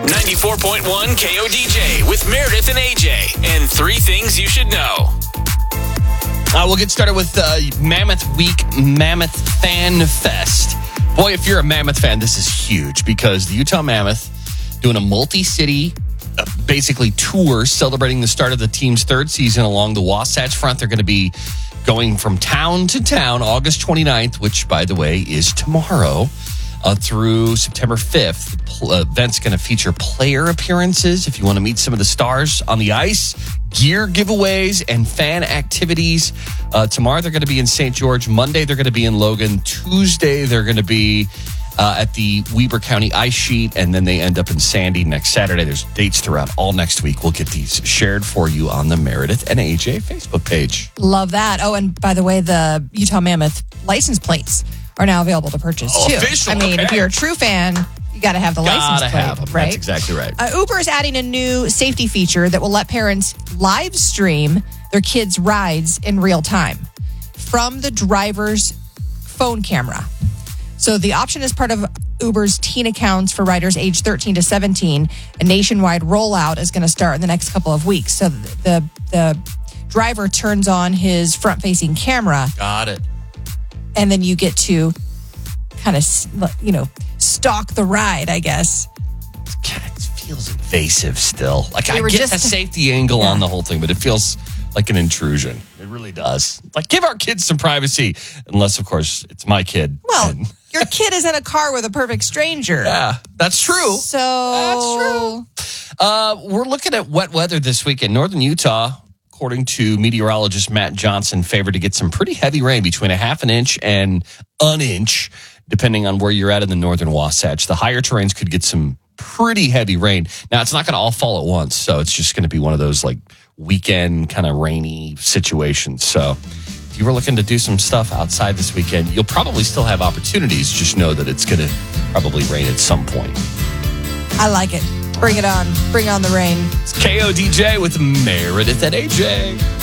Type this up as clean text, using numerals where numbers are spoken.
94.1 KODJ with Meredith and AJ. And 3 things you should know. We'll get started with Mammoth Week, Mammoth Fan Fest. Boy, if you're a Mammoth fan, this is huge because the Utah Mammoth doing a multi-city, basically tour celebrating the start of the team's 3rd season along the Wasatch Front. They're going to be going from town to town August 29th, which, by the way, is tomorrow, through September 5th. The event's going to feature player appearances if you want to meet some of the stars on the ice, gear giveaways, and fan activities. Tomorrow, they're going to be in St. George. Monday, they're going to be in Logan. Tuesday, they're going to be at the Weber County Ice Sheet, and then they end up in Sandy next Saturday. There's dates throughout all next week. We'll get these shared for you on the Meredith and AJ Facebook page. Love that. Oh, and by the way, the Utah Mammoth license plates are now available to purchase, too. Official, I mean, if you're a true fan, you got to have the license plate, have them. right? That's exactly right. Uber is adding a new safety feature that will let parents live stream their kids' rides in real time from the driver's phone camera. So the option is part of Uber's teen accounts for riders aged 13 to 17. A nationwide rollout is going to start in the next couple of weeks. So the driver turns on his front-facing camera. Got it. And then you get to kind of, stalk the ride, I guess. It feels invasive still. Like, I were get just- the safety angle on the whole thing, but it feels like an intrusion. It really does. Like, give our kids some privacy. Unless, of course, it's my kid. Well, And- your kid is in a car with a perfect stranger. yeah, that's true. So That's true. We're looking at wet weather this week in northern Utah. According to meteorologist Matt Johnson, favored to get some pretty heavy rain between a half an inch and an inch, depending on where you're at in the northern Wasatch. The higher terrains could get some pretty heavy rain. Now, it's not going to all fall at once, so it's just going to be one of those like weekend kind of rainy situations. So if you were looking to do some stuff outside this weekend, you'll probably still have opportunities. Just know that it's going to probably rain at some point. I like it. Bring it on. Bring on the rain. It's KODJ with Meredith and AJ.